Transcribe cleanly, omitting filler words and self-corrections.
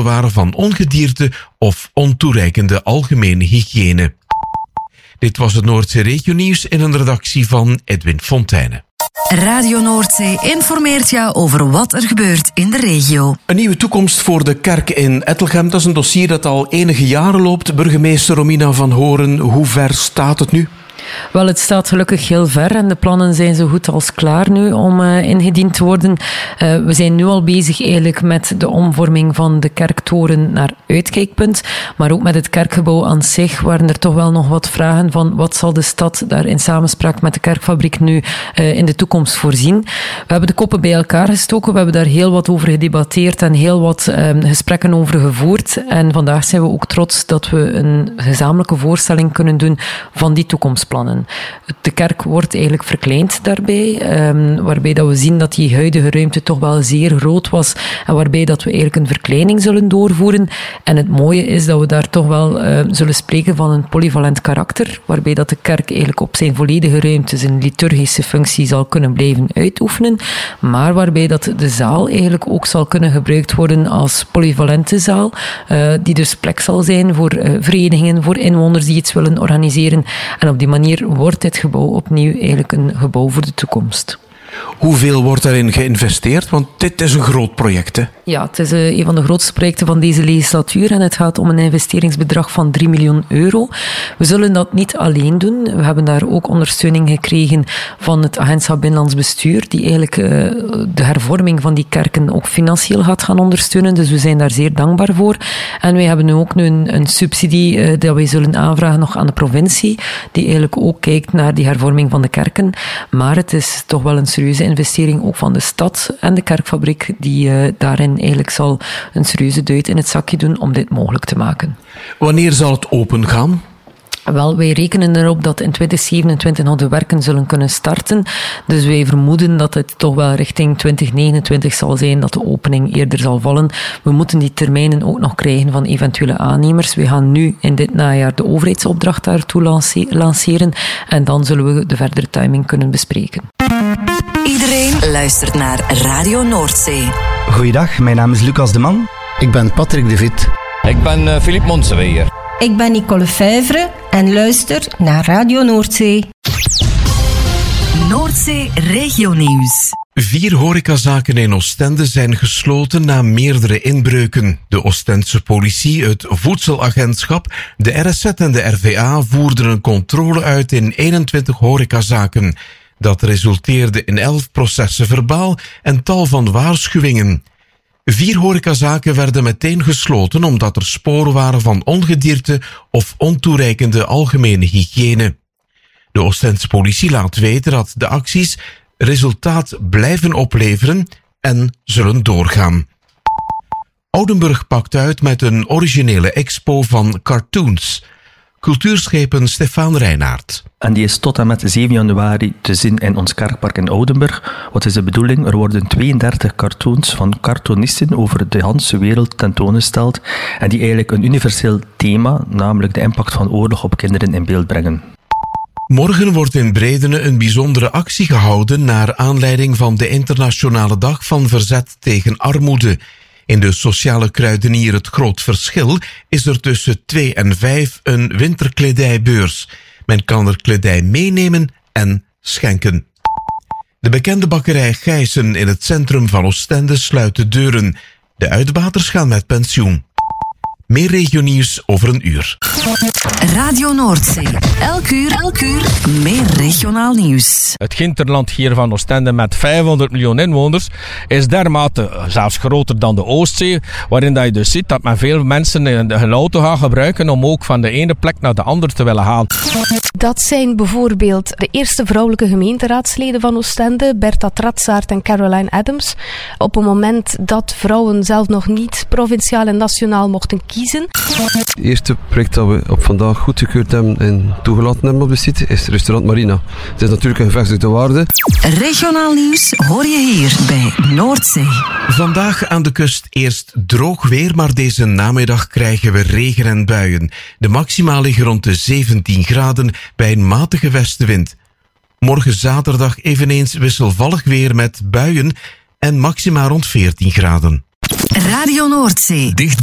sporen waren van ongedierte of ontoereikende algemene hygiëne. Dit was het Noordzee Regionieuws in een redactie van Edwin Fontijne. Radio Noordzee informeert jou over wat er gebeurt in de regio. Een nieuwe toekomst voor de kerk in Ettelgem. Dat is een dossier dat al enige jaren loopt. Burgemeester Romina van Horen, hoe ver staat het nu? Wel, het staat gelukkig heel ver en de plannen zijn zo goed als klaar nu om ingediend te worden. We zijn nu al bezig eigenlijk met de omvorming van de kerktoren naar uitkijkpunt, maar ook met het kerkgebouw aan zich waren er toch wel nog wat vragen van wat zal de stad daar in samenspraak met de kerkfabriek nu in de toekomst voorzien. We hebben de koppen bij elkaar gestoken, we hebben daar heel wat over gedebatteerd en heel wat gesprekken over gevoerd en vandaag zijn we ook trots dat we een gezamenlijke voorstelling kunnen doen van die toekomstplannen. De kerk wordt eigenlijk verkleind daarbij, waarbij dat we zien dat die huidige ruimte toch wel zeer groot was en waarbij dat we eigenlijk een verkleining zullen doorvoeren. En het mooie is dat we daar toch wel zullen spreken van een polyvalent karakter, waarbij dat de kerk eigenlijk op zijn volledige ruimte zijn liturgische functie zal kunnen blijven uitoefenen, maar waarbij dat de zaal eigenlijk ook zal kunnen gebruikt worden als polyvalente zaal, die dus plek zal zijn voor verenigingen, voor inwoners die iets willen organiseren. En op die manier wordt dit gebouw opnieuw eigenlijk een gebouw voor de toekomst. Hoeveel wordt daarin geïnvesteerd? Want dit is een groot project, hè? Ja, het is een van de grootste projecten van deze legislatuur en het gaat om een investeringsbedrag van 3 miljoen euro. We zullen dat niet alleen doen. We hebben daar ook ondersteuning gekregen van het Agentschap Binnenlands Bestuur, die eigenlijk de hervorming van die kerken ook financieel gaat gaan ondersteunen. Dus we zijn daar zeer dankbaar voor. En wij hebben nu ook een subsidie dat wij zullen aanvragen nog aan de provincie, die eigenlijk ook kijkt naar die hervorming van de kerken. Maar het is toch wel een serieuze investering ook van de stad en de kerkfabriek, die daarin eigenlijk zal een serieuze duit in het zakje doen om dit mogelijk te maken. Wanneer zal het open gaan? Wel, wij rekenen erop dat in 2027 nog de werken zullen kunnen starten. Dus wij vermoeden dat het toch wel richting 2029 zal zijn dat de opening eerder zal vallen. We moeten die termijnen ook nog krijgen van eventuele aannemers. We gaan nu in dit najaar de overheidsopdracht daartoe lanceren en dan zullen we de verdere timing kunnen bespreken. Iedereen luistert naar Radio Noordzee. Goeiedag, mijn naam is Lucas de Man. Ik ben Patrick de Vit. Ik ben Philippe Monseweer. Ik ben Nicole Fijvre en luister naar Radio Noordzee. Noordzee Regionieuws. 4 horecazaken in Oostende zijn gesloten na meerdere inbreuken. De Oostendse politie, het voedselagentschap, de RSZ en de RVA voerden een controle uit in 21 horecazaken. Dat resulteerde in 11 processen verbaal en tal van waarschuwingen. 4 horecazaken werden meteen gesloten omdat er sporen waren van ongedierte of ontoereikende algemene hygiëne. De Oostendse politie laat weten dat de acties resultaat blijven opleveren en zullen doorgaan. Oudenburg pakt uit met een originele expo van cartoons. Cultuurschepen Stefan Reinaert. En die is tot en met 7 januari te zien in ons kerkpark in Oudenburg. Wat is de bedoeling? Er worden 32 cartoons van cartoonisten over de hele wereld tentoongesteld en die eigenlijk een universeel thema, namelijk de impact van oorlog op kinderen, in beeld brengen. Morgen wordt in Bredene een bijzondere actie gehouden naar aanleiding van de Internationale Dag van Verzet tegen Armoede. In de sociale kruidenier Het Groot Verschil is er tussen 2 en 5 een winterkledijbeurs. Men kan er kledij meenemen en schenken. De bekende bakkerij Gijssen in het centrum van Oostende sluit de deuren. De uitbaters gaan met pensioen. Meer regionieuws over een uur. Radio Noordzee. Elk uur, meer regionaal nieuws. Het hinterland hier van Oostende met 500 miljoen inwoners is dermate zelfs groter dan de Oostzee, waarin dat je dus ziet dat men veel mensen hun auto gaat gebruiken om ook van de ene plek naar de andere te willen gaan. Dat zijn bijvoorbeeld de eerste vrouwelijke gemeenteraadsleden van Oostende, Bertha Tratsaert en Caroline Adams. Op het moment dat vrouwen zelf nog niet provinciaal en nationaal mochten kiezen. Het eerste project dat we op vandaag goedgekeurd hebben en toegelaten hebben op de site is restaurant Marina. Het is natuurlijk een gevestigde waarde. Regionaal nieuws hoor je hier bij Noordzee. Vandaag aan de kust eerst droog weer, maar deze namiddag krijgen we regen en buien. De maxima liggen rond de 17 graden bij een matige westenwind. Morgen zaterdag eveneens wisselvallig weer met buien en maxima rond 14 graden. Radio Noordzee.